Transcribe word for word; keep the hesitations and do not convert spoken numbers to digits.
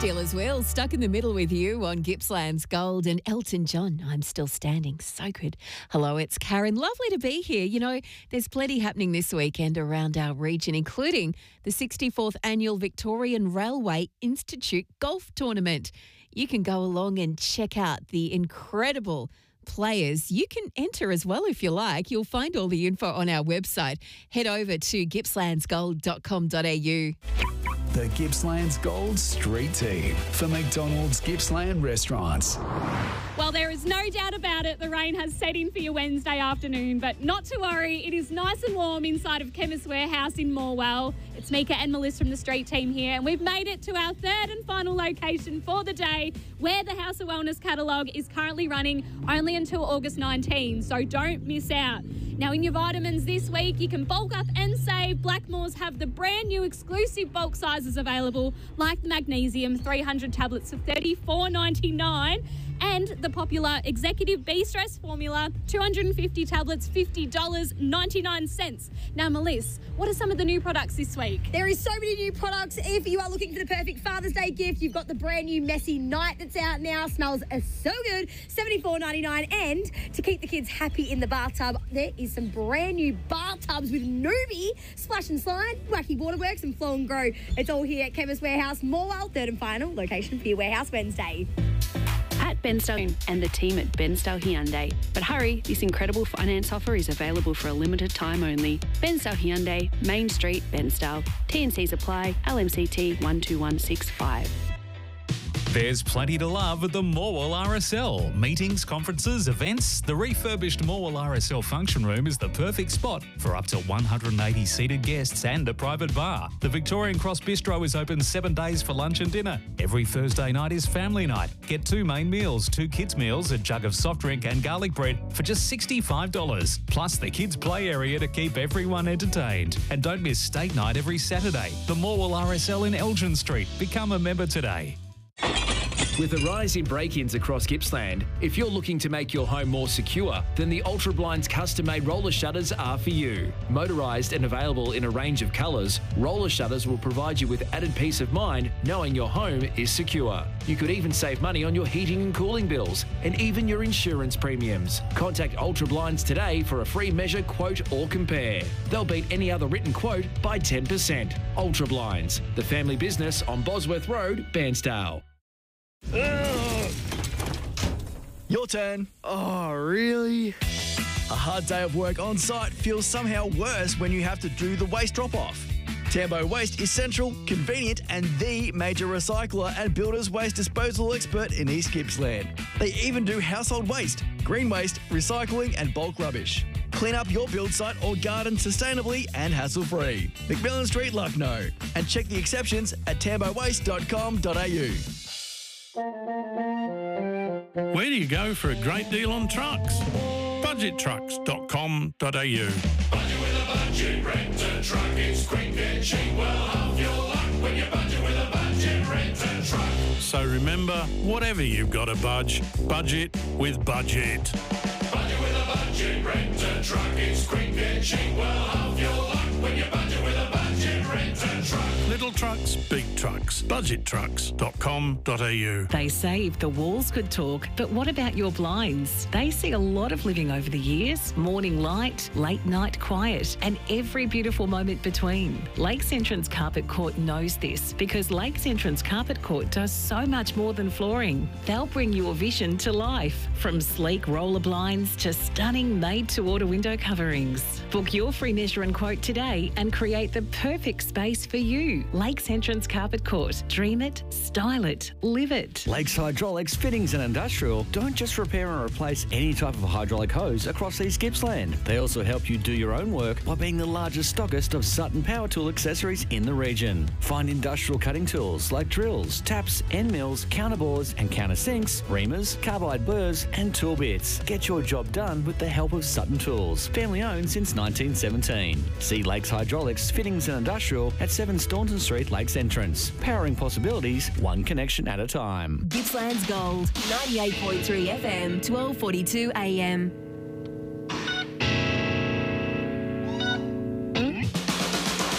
Steelers Will, stuck in the middle with you on Gippsland's Gold, and Elton John, I'm Still Standing. So good. Hello, it's Karen. Lovely to be here. You know, there's plenty happening this weekend around our region, including the sixty-fourth Annual Victorian Railway Institute Golf Tournament. You can go along and check out the incredible players. You can enter as well if you like. You'll find all the info on our website. Head over to gippslands gold dot com dot a u. The Gippsland's Gold Street Team for McDonald's Gippsland Restaurants. Well, there is no doubt about it. The rain has set in for your Wednesday afternoon, but not to worry. It is nice and warm inside of Chemist Warehouse in Morwell. It's Mika and Melissa from the Street Team here, and we've made it to our third and final location for the day, where the House of Wellness catalogue is currently running only until August nineteenth, so don't miss out. Now, in your vitamins this week, you can bulk up and save. Blackmores have the brand new exclusive bulk sizes available, like the magnesium three hundred tablets for thirty-four ninety-nine, and the popular Executive B-Stress formula, two hundred fifty tablets, fifty dollars and ninety-nine cents. Now, Melissa, what are some of the new products this week? There is so many new products. If you are looking for the perfect Father's Day gift, you've got the brand new Messy Night that's out now. Smells so good, seventy-four ninety-nine. And to keep the kids happy in the bathtub, there is some brand new bathtubs with Newbie, Splash and Slide, Wacky Waterworks and Flow and Grow. It's all here at Chemist Warehouse, Morwell, third and final location for your warehouse Wednesday. At Bensdale and the team at Bensdale Hyundai. But hurry, this incredible finance offer is available for a limited time only. Bensdale Hyundai, Main Street, Bensdale. T and Cs apply, L M C T one two one six five. There's plenty to love at the Morwell R S L. Meetings, conferences, events. The refurbished Morwell R S L function room is the perfect spot for up to one hundred eighty seated guests and a private bar. The Victorian Cross Bistro is open seven days for lunch and dinner. Every Thursday night is family night. Get two main meals, two kids meals, a jug of soft drink and garlic bread for just sixty-five dollars. Plus the kids play area to keep everyone entertained. And don't miss state night every Saturday. The Morwell R S L in Elgin Street. Become a member today. With a rise in break-ins across Gippsland, if you're looking to make your home more secure, then the Ultra Blinds custom-made roller shutters are for you. Motorised and available in a range of colours, roller shutters will provide you with added peace of mind knowing your home is secure. You could even save money on your heating and cooling bills, and even your insurance premiums. Contact Ultra Blinds today for a free measure, quote or compare. They'll beat any other written quote by ten percent. Ultra Blinds, the family business on Bosworth Road, Bairnsdale. Ugh. Your turn. Oh, really? A hard day of work on site feels somehow worse when you have to do the waste drop-off. Tambo Waste is central, convenient and the major recycler and builder's waste disposal expert in East Gippsland. They even do household waste, green waste, recycling and bulk rubbish. Clean up your build site or garden sustainably and hassle-free. McMillan Street, Lucknow. And check the exceptions at tambo waste dot com dot a u. Where do you go for a great deal on trucks? budget trucks dot com dot a u. Budget with a budget, rent a truck. It's quick and cheap. Well, half your luck when you budget with a budget, rent a truck. So remember, whatever you've got to budge, budget with Budget. Budget with a budget, rent a truck. It's quick and cheap. Well, half your luck when you budget with a budget, rent a truck. Little trucks, big trucks. budget trucks dot com dot a u. They say if the walls could talk, but what about your blinds? They see a lot of living over the years. Morning light, late night quiet, and every beautiful moment between. Lakes Entrance Carpet Court knows this because Lakes Entrance Carpet Court does so much more than flooring. They'll bring your vision to life, from sleek roller blinds to stunning made-to-order window coverings. Book your free measure and quote today and create the perfect space for you. Lakes Entrance Carpet Court. Dream it, style it, live it. Lakes Hydraulics Fittings and Industrial don't just repair and replace any type of hydraulic hose across East Gippsland. They also help you do your own work by being the largest stockist of Sutton Power Tool accessories in the region. Find industrial cutting tools like drills, taps, end mills, counterbores and countersinks, reamers, carbide burrs and tool bits. Get your job done with the help of Sutton Tools. Family owned since nineteen seventeen. See Lakes Hydraulics Fittings and Industrial at seven Staunton Street, Lakes Entrance. Powering possibilities, one connection at a time. Gippsland's Gold, ninety-eight point three F M, twelve forty-two A M.